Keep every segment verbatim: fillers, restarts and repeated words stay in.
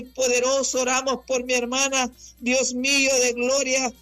poderoso, oramos por mi hermana, Dios mío de gloria,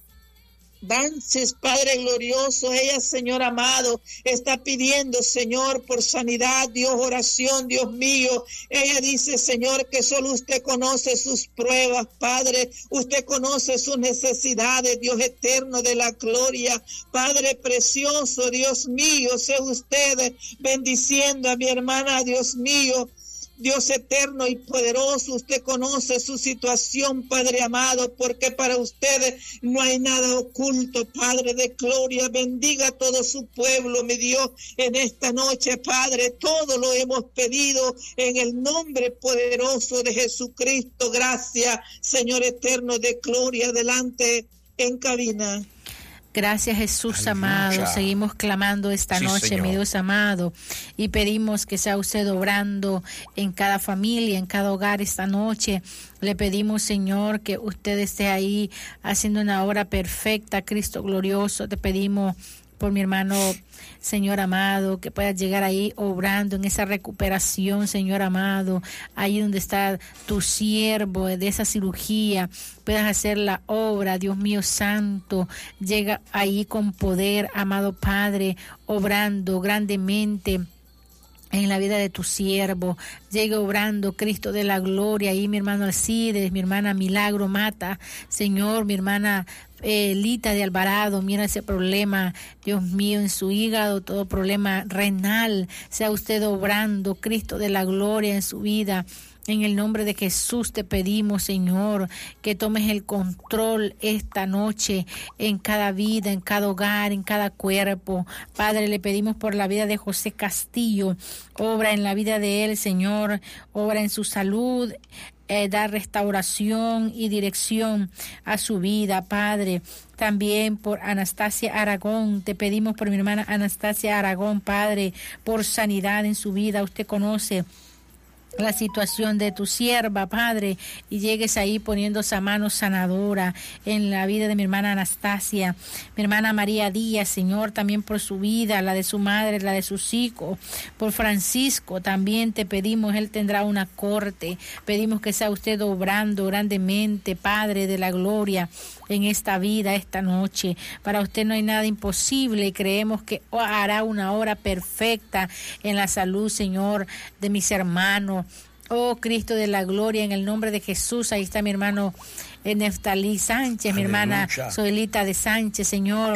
Dances, Padre glorioso. Ella, Señor amado, está pidiendo, Señor, por sanidad, Dios, oración, Dios mío. Ella dice, Señor, que solo usted conoce sus pruebas, Padre. Usted conoce sus necesidades, Dios eterno de la gloria. Padre precioso, Dios mío, sea usted bendiciendo a mi hermana, Dios mío. Dios eterno y poderoso, usted conoce su situación, Padre amado, porque para ustedes no hay nada oculto, Padre de gloria. Bendiga a todo su pueblo, mi Dios, en esta noche, Padre. Todo lo hemos pedido en el nombre poderoso de Jesucristo. Gracias, Señor eterno de gloria. Adelante en cabina. Gracias, Jesús amado. Seguimos clamando esta sí, noche, Señor. Mi Dios amado, y pedimos que sea usted obrando en cada familia, en cada hogar esta noche. Le pedimos, Señor, que usted esté ahí haciendo una obra perfecta, Cristo glorioso. Te pedimos por mi hermano, Señor amado, que puedas llegar ahí obrando en esa recuperación, Señor amado, ahí donde está tu siervo de esa cirugía, puedas hacer la obra, Dios mío santo, llega ahí con poder, amado Padre, obrando grandemente en la vida de tu siervo. Llegue obrando, Cristo de la gloria, ahí mi hermano Alcides, mi hermana Milagro Mata, Señor, mi hermana eh, Lita de Alvarado, mira ese problema, Dios mío, en su hígado, todo problema renal, sea usted obrando, Cristo de la gloria, en su vida. En el nombre de Jesús te pedimos, Señor, que tomes el control esta noche en cada vida, en cada hogar, en cada cuerpo. Padre, le pedimos por la vida de José Castillo, obra en la vida de él, Señor, obra en su salud, eh, da restauración y dirección a su vida, Padre. También por Anastasia Aragón, te pedimos por mi hermana Anastasia Aragón, Padre, por sanidad en su vida. Usted conoce la situación de tu sierva, Padre, y llegues ahí poniendo esa mano sanadora en la vida de mi hermana Anastasia, mi hermana María Díaz, Señor, también por su vida, la de su madre, la de sus hijos, por Francisco, también te pedimos, él tendrá una corte, pedimos que sea usted obrando grandemente, Padre de la gloria, en esta vida, esta noche. Para usted no hay nada imposible y creemos que hará una obra perfecta en la salud, Señor, de mis hermanos. Oh, Cristo de la gloria, en el nombre de Jesús. Ahí está mi hermano Neftalí Sánchez, mi hermana Zoelita de Sánchez, Señor.